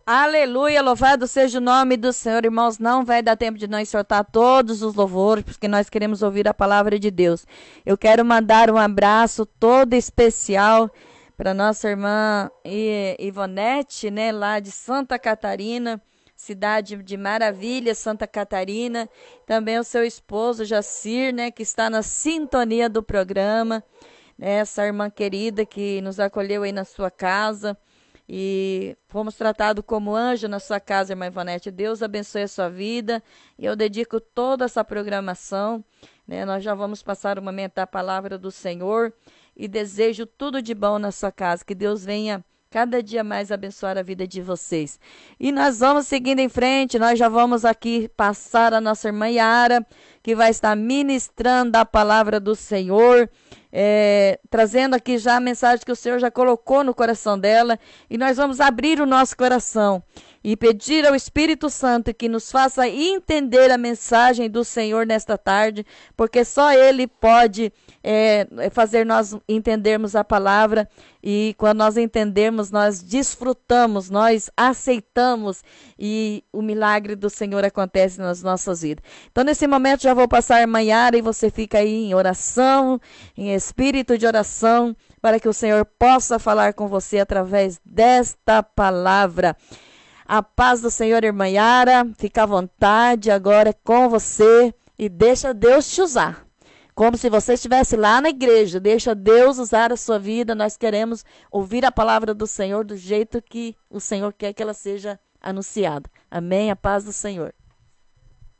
Aleluia, louvado seja o nome do Senhor, irmãos. Não vai dar tempo de nós soltar todos os louvores, porque nós queremos ouvir a palavra de Deus. Eu quero mandar um abraço todo especial para nossa irmã Ivonete, né, lá de Santa Catarina, cidade de Maravilha, Santa Catarina. Também o seu esposo, Jacir, né, que está na sintonia do programa. Essa irmã querida que nos acolheu aí na sua casa. E fomos tratados como anjo na sua casa, irmã Ivonete. Deus abençoe a sua vida. E eu dedico toda essa programação, né? Nós já vamos passar o momento da palavra do Senhor. E desejo tudo de bom na sua casa. Que Deus venha cada dia mais abençoar a vida de vocês. E nós vamos seguindo em frente. Nós já vamos aqui passar a nossa irmã Yara, que vai estar ministrando a palavra do Senhor. Trazendo aqui já a mensagem que o Senhor já colocou no coração dela, e nós vamos abrir o nosso coração e pedir ao Espírito Santo que nos faça entender a mensagem do Senhor nesta tarde, porque só Ele pode fazer nós entendermos a palavra, e quando nós entendemos, nós desfrutamos, nós aceitamos, e o milagre do Senhor acontece nas nossas vidas. Então nesse momento já vou passar a irmã Yara, e você fica aí em oração, em espírito de oração, para que o Senhor possa falar com você através desta palavra. A paz do Senhor, irmã Yara, fica à vontade, agora é com você, e deixa Deus te usar. Como se você estivesse lá na igreja, deixa Deus usar a sua vida. Nós queremos ouvir a palavra do Senhor do jeito que o Senhor quer que ela seja anunciada. Amém? A paz do Senhor.